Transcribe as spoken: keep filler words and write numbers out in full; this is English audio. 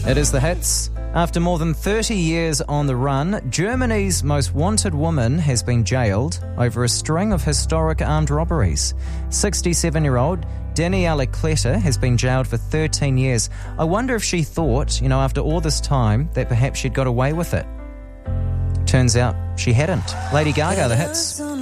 It is the hits. After more than thirty years on the run, Germany's most wanted woman has been jailed over a string of historic armed robberies. sixty-seven-year-old Daniela Kletter has been jailed for thirteen years. I wonder if she thought, you know, after all this time, that perhaps she'd got away with it. Turns out she hadn't. Lady Gaga, the hits.